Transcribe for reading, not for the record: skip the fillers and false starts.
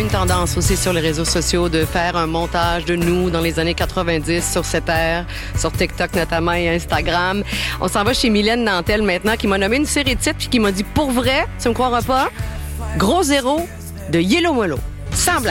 une tendance aussi sur les réseaux sociaux de faire un montage de nous dans les années 90 sur cette ère, sur TikTok notamment et Instagram. On s'en va chez Mylène Nantel maintenant qui m'a nommé une série de titres puis qui m'a dit pour vrai, tu me croiras pas, Gros Zéro de Yellow Molo. Semble